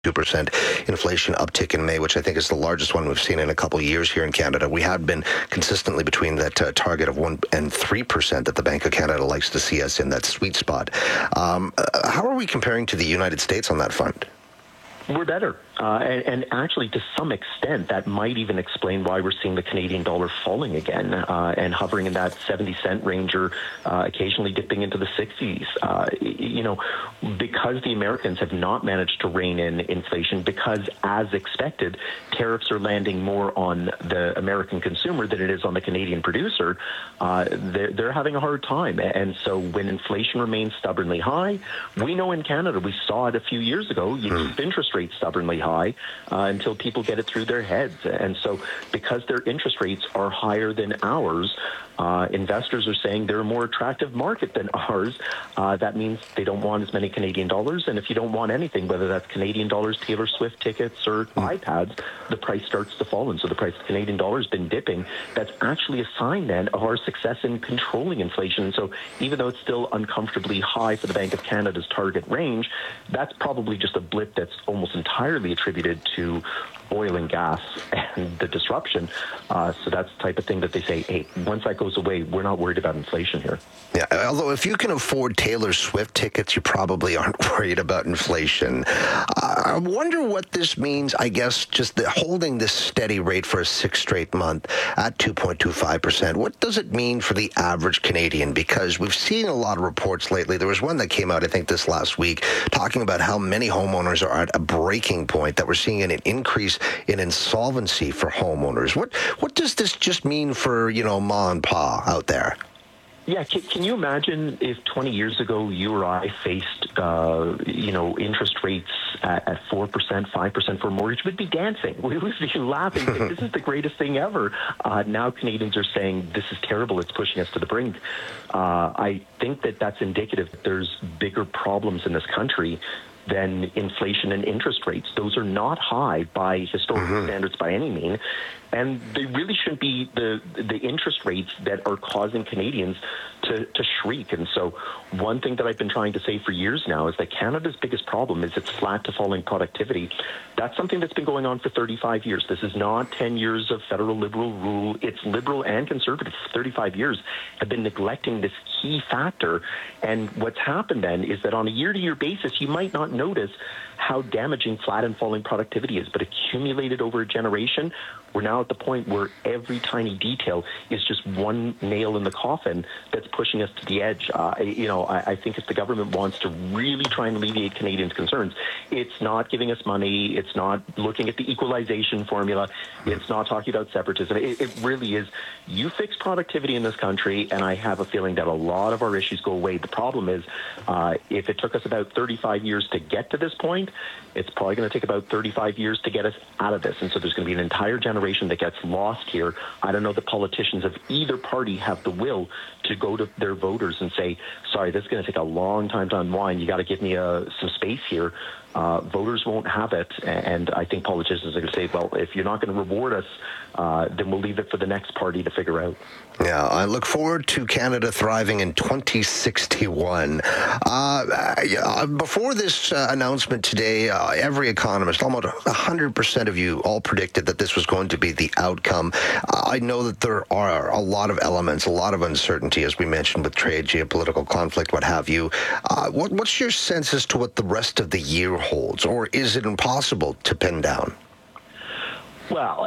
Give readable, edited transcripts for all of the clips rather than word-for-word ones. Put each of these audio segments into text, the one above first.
2% inflation uptick in May, which I think is the largest one we've seen in a couple of years here in Canada. We have been consistently between that target of 1% and 3% that the Bank of Canada likes to see us in, that sweet spot. How are we comparing to the United States on that front? We're better. And actually, to some extent, that might even explain why we're seeing the Canadian dollar falling again and hovering in that 70-cent range or occasionally dipping into the 60s. Because the Americans have not managed to rein in inflation, because, as expected, tariffs are landing more on the American consumer than it is on the Canadian producer, they're having a hard time. And so when inflation remains stubbornly high, we know in Canada, we saw it a few years ago, you keep interest rates stubbornly high until people get it through their heads. And so because their interest rates are higher than ours, investors are saying they're a more attractive market than ours. That means they don't want as many Canadian dollars. And if you don't want anything, whether that's Canadian dollars, Taylor Swift tickets, or iPads, the price starts to fall. And so the price of the Canadian dollar has been dipping. That's actually a sign then of our success in controlling inflation. And so even though it's still uncomfortably high for the Bank of Canada's target range, that's probably just a blip that's almost entirely attributed to oil and gas and the disruption. So that's the type of thing that they say, hey, once that goes away, we're not worried about inflation here. Yeah, although if you can afford Taylor Swift tickets, you probably aren't worried about inflation. I wonder what this means, I guess, just holding this steady rate for a sixth straight month at 2.25%. What does it mean for the average Canadian? Because we've seen a lot of reports lately. There was one that came out, I think, this last week, talking about how many homeowners are at a breaking point, that we're seeing an increase in insolvency for homeowners. What does this just mean for, ma and pa out there? Yeah, can you imagine if 20 years ago you or I faced, interest rates at 4%, 5% for a mortgage? We'd be dancing. We would be laughing. This is the greatest thing ever. Now Canadians are saying this is terrible. It's pushing us to the brink. I think that's indicative that there's bigger problems in this country than inflation and interest rates. Those are not high by historical standards by any means. And they really shouldn't be the interest rates that are causing Canadians to shriek. And so one thing that I've been trying to say for years now is that Canada's biggest problem is its flat to falling productivity. That's something that's been going on for 35 years. This is not 10 years of federal liberal rule. It's liberal and conservative for 35 years have been neglecting this key factor. And what's happened then is that on a year-to-year basis, you might not notice how damaging flat and falling productivity is, but accumulated over a generation, we're now at the point where every tiny detail is just one nail in the coffin that's pushing us to the edge. I think if the government wants to really try and alleviate Canadians' concerns, it's not giving us money, it's not looking at the equalization formula, it's not talking about separatism. It really is, you fix productivity in this country, and I have a feeling that a lot of our issues go away. The problem is, if it took us about 35 years to get to this point, it's probably going to take about 35 years to get us out of this. And so there's going to be an entire generation that gets lost here. I don't know the politicians of either party have the will to go to their voters and say, sorry, this is going to take a long time to unwind. You got to give me some space here. Voters won't have it. And I think politicians are going to say, well, if you're not going to reward us, then we'll leave it for the next party to figure out. Yeah, I look forward to Canada thriving in 2061. Before this announcement today, every economist, almost 100% of you, all predicted that this was going to be the outcome. I know that there are a lot of elements, a lot of uncertainty, as we mentioned, with trade, geopolitical conflict, what have you. What's your sense as to what the rest of the year holds, or is it impossible to pin down? Well,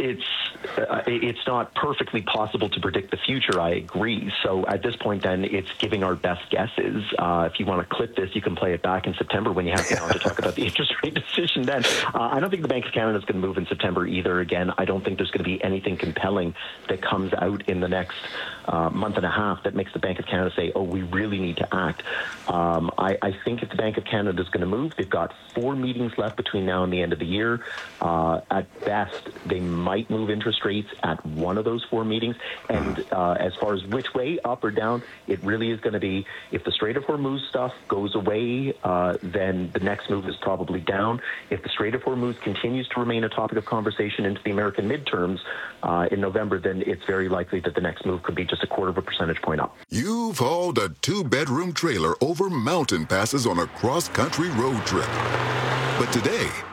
it's not perfectly possible to predict the future, I agree. So at this point, then, it's giving our best guesses. If you want to clip this, you can play it back in September when you have to talk about the interest rate decision then. I don't think the Bank of Canada is going to move in September either. Again, I don't think there's going to be anything compelling that comes out in the next month and a half that makes the Bank of Canada say, oh, we really need to act. I think if the Bank of Canada is going to move, they've got 4 meetings left between now and the end of the year. At best, suggest they might move interest rates at one of those four meetings. And as far as which way, up or down, it really is going to be, if the Strait of Hormuz stuff goes away, then the next move is probably down. If the Strait of Hormuz continues to remain a topic of conversation into the American midterms in November, then it's very likely that the next move could be just a quarter of a percentage point up. You've hauled a 2-bedroom trailer over mountain passes on a cross-country road trip. But today,